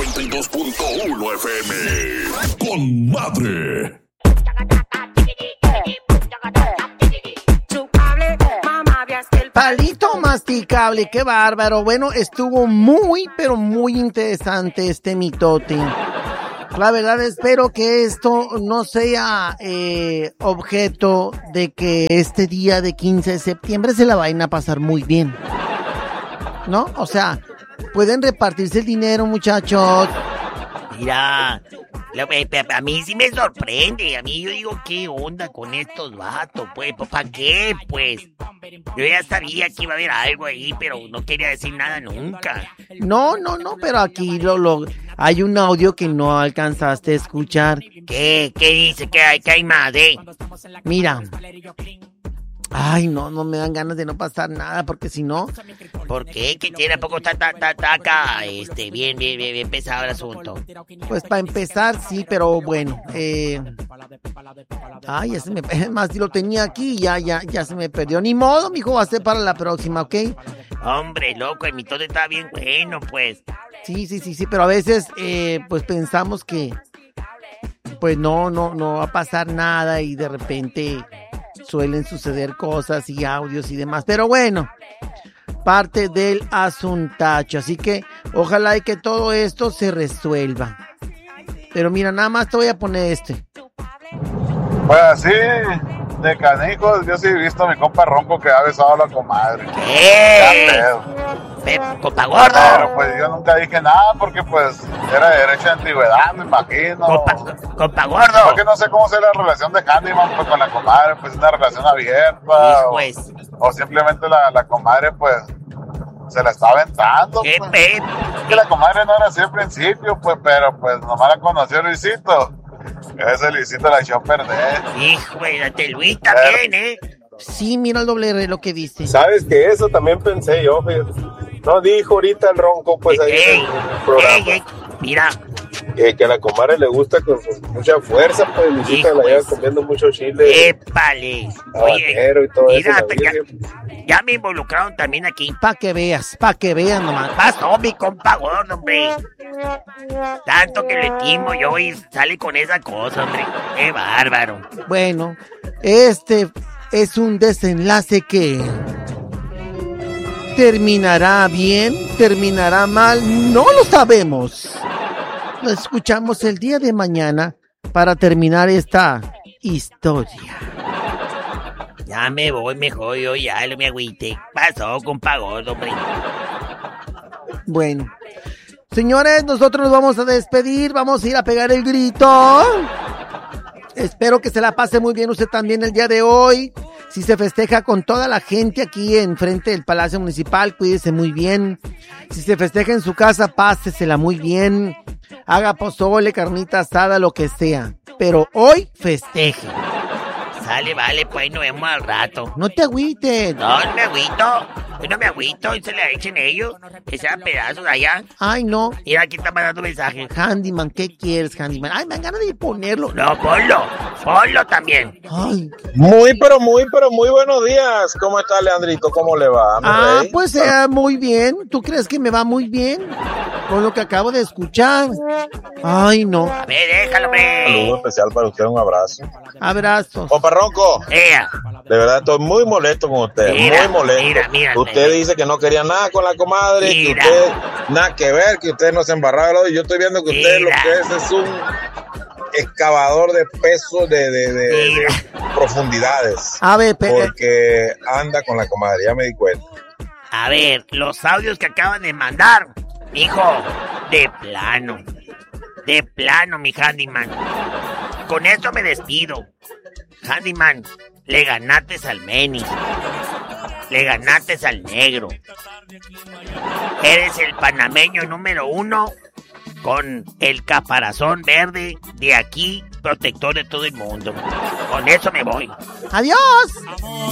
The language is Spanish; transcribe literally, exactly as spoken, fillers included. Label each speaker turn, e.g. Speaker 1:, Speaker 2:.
Speaker 1: noventa y dos punto uno F M. Con madre.
Speaker 2: Palito masticable, qué bárbaro. Bueno, estuvo muy, pero muy interesante este mitote. La verdad, espero que esto no sea eh, objeto de que este día de quince de septiembre se la vayan a pasar muy bien, ¿no? O sea, pueden repartirse el dinero, muchachos.
Speaker 3: Mira, lo, eh, a mí sí me sorprende. A mí yo digo, ¿qué onda con estos vatos? Pues, ¿para qué? Pues, yo ya sabía que iba a haber algo ahí, pero no quería decir nada nunca.
Speaker 2: No, no, no, pero aquí lo, lo hay un audio que no alcanzaste a escuchar.
Speaker 3: ¿Qué? ¿Qué dice? ¿Qué hay, qué hay más, eh?
Speaker 2: Mira. Ay, no, no me dan ganas de no pasar nada, porque si no...
Speaker 3: ¿Por qué? ¿Que tiene poco ta, ta, ta, ta, acá? Este, bien, bien, bien, bien pesado el asunto.
Speaker 2: Pues para empezar, sí, pero bueno, eh... Ay, ya se me... Más si lo tenía aquí, ya, ya, ya se me perdió. Ni modo, mijo, va a ser para la próxima, ¿ok?
Speaker 3: Hombre, loco, el mitote está bien bueno, pues.
Speaker 2: Sí, sí, sí, sí, pero a veces, eh, pues pensamos que... Pues no, no, no va a pasar nada y de repente... Suelen suceder cosas y audios y demás, pero bueno, parte del asuntacho, así que ojalá y que todo esto se resuelva. Pero mira, nada más te voy a poner este.
Speaker 4: Pues así, de canijos, yo sí he visto a mi compa Ronco que ha besado a la comadre.
Speaker 3: ¿Qué? Pe- compa gordo.
Speaker 4: Pero pues yo nunca dije nada porque pues era de derecho de antigüedad, me imagino.
Speaker 3: Compa, compa gordo.
Speaker 4: Porque no sé cómo sea la relación de Handyman pues, con la comadre, pues es una relación abierta. O, o simplemente la, la comadre pues se la está aventando.
Speaker 3: ¿Qué
Speaker 4: pues.
Speaker 3: pe?
Speaker 4: Es que la comadre no era así al principio, pues, pero pues nomás la conoció Luisito. Ese Luisito la echó a perder.
Speaker 3: Hijo de Luis también, ¿eh?
Speaker 2: Sí, mira el doble R lo que dice.
Speaker 5: ¿Sabes que eso también pensé yo, fíjate? No dijo ahorita el Ronco, pues ahí
Speaker 3: ey,
Speaker 5: en el programa.
Speaker 3: Ey, ey, mira.
Speaker 5: Que, que a la comadre le gusta con mucha fuerza, pues Luisito la lleva comiendo mucho chile.
Speaker 3: ¡Épale! Oye,
Speaker 5: y todo
Speaker 3: mira,
Speaker 5: eso,
Speaker 3: ya, ya me involucraron también aquí.
Speaker 2: Pa' que veas, pa' que veas nomás.
Speaker 3: Pasó mi compa gordo, hombre. Tanto que le timo yo y sale con esa cosa, hombre. ¡Qué bárbaro!
Speaker 2: Bueno, este es un desenlace que... ¿Terminará bien? ¿Terminará mal? No lo sabemos. Lo escuchamos el día de mañana para terminar esta historia.
Speaker 3: Ya me voy mejor, yo ya lo me agüite. Pasó, compa gordo, hombre.
Speaker 2: Bueno, señores, nosotros nos vamos a despedir. Vamos a ir a pegar el grito. Espero que se la pase muy bien usted también el día de hoy. Si se festeja con toda la gente aquí enfrente del Palacio Municipal, cuídese muy bien. Si se festeja en su casa, pásesela muy bien. Haga pozole, carnita asada, lo que sea. Pero hoy festeje.
Speaker 3: Sale, vale, pues nos vemos al rato.
Speaker 2: No te agüites.
Speaker 3: No, no me agüito. Yo no me agüito. Y se le echen ellos. Que sean pedazos allá.
Speaker 2: Ay, no.
Speaker 3: Mira, aquí está mandando mensajes.
Speaker 2: Handyman, ¿qué quieres, Handyman? Ay, me dan ganas de ponerlo.
Speaker 3: No, ponlo. Ponlo también.
Speaker 2: Ay.
Speaker 5: Muy, pero muy, pero muy buenos días. ¿Cómo está, Leandrito? ¿Cómo le va?
Speaker 2: Ah,
Speaker 5: rey?
Speaker 2: pues sea muy bien. ¿Tú crees que me va muy bien? Con lo que acabo de escuchar. Ay, no.
Speaker 3: A ver, déjalo, hombre.
Speaker 5: Un saludo especial para usted, un abrazo.
Speaker 2: Abrazos.
Speaker 5: Compa Ronco,
Speaker 3: Ea.
Speaker 5: de verdad estoy muy molesto con usted,
Speaker 3: Mira,
Speaker 5: muy molesto.
Speaker 3: mira, mira,
Speaker 5: usted
Speaker 3: mira.
Speaker 5: dice que no quería nada con la comadre,
Speaker 3: Mira.
Speaker 5: que usted nada que ver, que usted no se embarraba. Yo estoy viendo que usted
Speaker 3: Mira.
Speaker 5: lo que es es un excavador de peso de, de, de, de profundidades.
Speaker 2: A ver, pe-
Speaker 5: Porque anda con la comadre, ya me di cuenta.
Speaker 3: A ver, los audios que acaban de mandar, hijo, de plano. De plano, mi Handyman. Con esto me despido. Handyman, le ganaste al Menis. Le ganaste al negro. Eres el panameño número uno con el caparazón verde de aquí, protector de todo el mundo. Con eso me voy.
Speaker 2: Adiós.